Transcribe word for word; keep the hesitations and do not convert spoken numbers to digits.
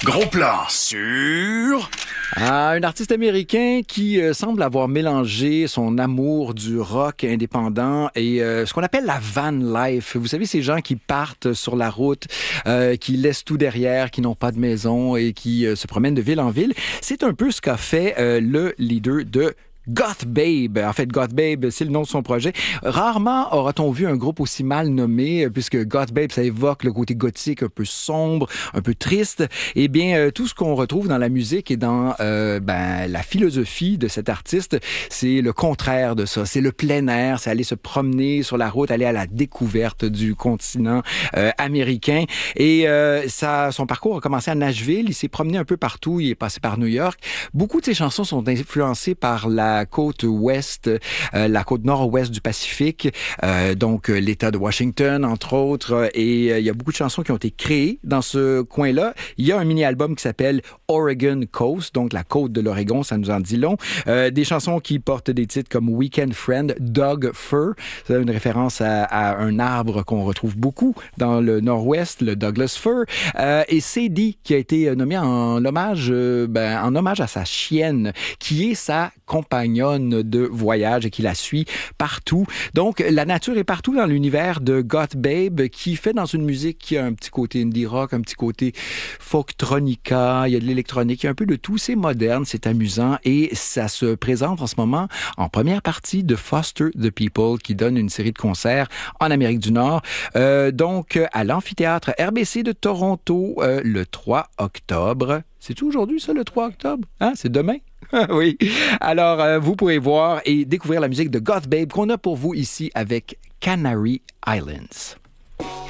Gros plan sur... Ah, un artiste américain qui euh, semble avoir mélangé son amour du rock indépendant et euh, ce qu'on appelle la van life. Vous savez, ces gens qui partent sur la route, euh, qui laissent tout derrière, qui n'ont pas de maison et qui euh, se promènent de ville en ville. C'est un peu ce qu'a fait euh, le leader de Goth Babe. En fait, Goth Babe, c'est le nom de son projet. Rarement aura-t-on vu un groupe aussi mal nommé, puisque Goth Babe, ça évoque le côté gothique un peu sombre, un peu triste. Eh bien, euh, tout ce qu'on retrouve dans la musique et dans euh, ben, la philosophie de cet artiste, c'est le contraire de ça. C'est le plein air, c'est aller se promener sur la route, aller à la découverte du continent euh, américain. Et euh, ça, son parcours a commencé à Nashville. Il s'est promené un peu partout. Il est passé par New York. Beaucoup de ses chansons sont influencées par la la côte ouest, euh, la côte nord-ouest du Pacifique, euh, donc euh, l'État de Washington, entre autres, et euh, il y a beaucoup de chansons qui ont été créées dans ce coin-là. Il y a un mini-album qui s'appelle Oregon Coast, donc la côte de l'Oregon, ça nous en dit long. Euh, des chansons qui portent des titres comme Weekend Friend, Dog Fir, c'est une référence à, à un arbre qu'on retrouve beaucoup dans le nord-ouest, le Douglas Fir, euh, et Sadie, qui a été nommé en hommage, euh, ben, en hommage à sa chienne, qui est sa compagnonne de voyage et qui la suit partout. Donc, la nature est partout dans l'univers de Goth Babe, qui fait dans une musique qui a un petit côté indie rock, un petit côté folktronica, il y a de l'électronique, il y a un peu de tout. C'est moderne, c'est amusant et ça se présente en ce moment en première partie de Foster the People, qui donne une série de concerts en Amérique du Nord. Euh, donc, à l'amphithéâtre R B C de Toronto, euh, le trois octobre. C'est-tu aujourd'hui, ça, le trois octobre? Hein? C'est demain? Oui. Alors, euh, vous pourrez voir et découvrir la musique de Goth Babe qu'on a pour vous ici avec Canary Islands.